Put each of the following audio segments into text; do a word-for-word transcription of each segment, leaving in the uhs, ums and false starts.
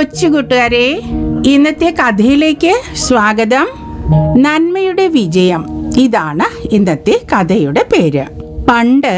കൊച്ചു കൂട്ടുകാരെ, ഇന്നത്തെ കഥയിലേക്ക് സ്വാഗതം. നന്മയുടെ വിജയം, ഇതാണ് ഇന്നത്തെ കഥയുടെ പേര്. പണ്ട്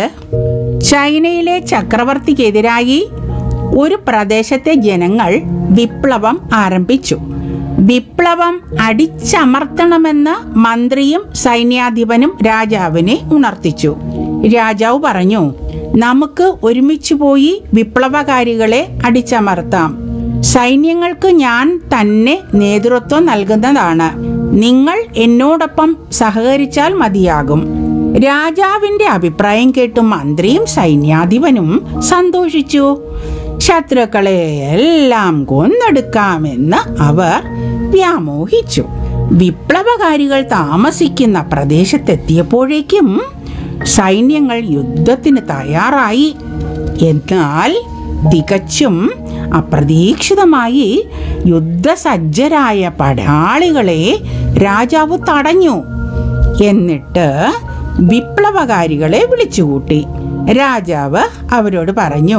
ചൈനയിലെ ചക്രവർത്തിക്കെതിരായി ഒരു പ്രദേശത്തെ ജനങ്ങൾ വിപ്ലവം ആരംഭിച്ചു. വിപ്ലവം അടിച്ചമർത്തണമെന്ന് മന്ത്രിയും സൈന്യാധിപനും രാജാവിനെ ഉണർത്തിച്ചു. രാജാവ് പറഞ്ഞു, നമുക്ക് ഒരുമിച്ച് പോയി വിപ്ലവകാരികളെ അടിച്ചമർത്താം. സൈന്യങ്ങൾക്ക് ഞാൻ തന്നെ നേതൃത്വം നൽകുന്നതാണ്. നിങ്ങൾ എന്നോടൊപ്പം സഹകരിച്ചാൽ മതിയാകും. രാജാവിന്റെ അഭിപ്രായം കേട്ട് മന്ത്രിയും സൈന്യാധിപനും സന്തോഷിച്ചു. ശത്രുക്കളെ എല്ലാം കൊന്നെടുക്കാമെന്ന് അവർ വ്യാമോഹിച്ചു. വിപ്ലവകാരികൾ താമസിക്കുന്ന പ്രദേശത്തെത്തിയപ്പോഴേക്കും സൈന്യങ്ങൾ യുദ്ധത്തിന് തയ്യാറായി. എന്നാൽ തികച്ചും അപ്രതീക്ഷിതമായി യുദ്ധസജ്ജരായ പടയാളികളെ രാജാവ് തടഞ്ഞു. എന്നിട്ട് വിപ്ലവകാരികളെ വിളിച്ചുകൂട്ടി. രാജാവ് അവരോട് പറഞ്ഞു,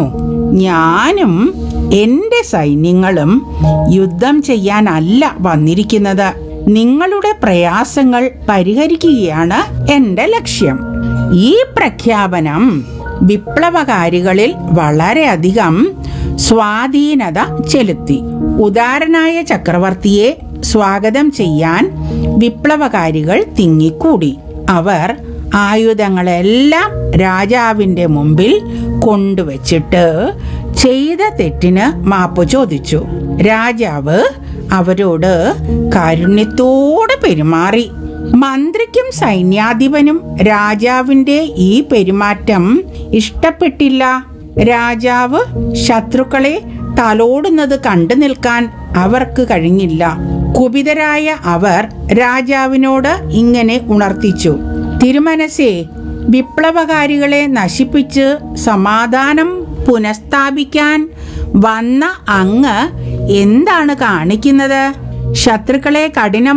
ഞാനും എൻ്റെ സൈന്യങ്ങളും യുദ്ധം ചെയ്യാനല്ല വന്നിരിക്കുന്നത്. നിങ്ങളുടെ പ്രയാസങ്ങൾ പരിഹരിക്കുകയാണ് എൻ്റെ ലക്ഷ്യം. ഈ പ്രഖ്യാപനം വിപ്ലവകാരികളിൽ വളരെയധികം സ്വാധീനത ചെലുത്തി. ഉദാരനായ ചക്രവർത്തിയെ സ്വാഗതം ചെയ്യാൻ വിപ്ലവകാരികൾ തിങ്ങിക്കൂടി. അവർ ആയുധങ്ങളെല്ലാം രാജാവിന്റെ മുമ്പിൽ കൊണ്ടുവച്ചിട്ട് ചെയ്ത തെറ്റിന് മാപ്പ് ചോദിച്ചു. രാജാവ് അവരോട് കാരുണ്യത്തോടെ പെരുമാറി. മന്ത്രിക്കും സൈന്യാധിപനും രാജാവിന്റെ ഈ പെരുമാറ്റം ഇഷ്ടപ്പെട്ടില്ല. രാജാവ് ശത്രുക്കളെ തലോടുന്നത് കണ്ടു നിൽക്കാൻ അവർക്ക് കഴിഞ്ഞില്ല. കുപിതരായ അവർ രാജാവിനോട് ഇങ്ങനെ ഉണർത്തിച്ചു, തിരുമനസേ, വിപ്ലവകാരികളെ നശിപ്പിച്ച് സമാധാനം പുനഃസ്ഥാപിക്കാൻ വന്ന അങ്ങ് എന്താണ് കാണിക്കുന്നത്? ശത്രുക്കളെ കഠിന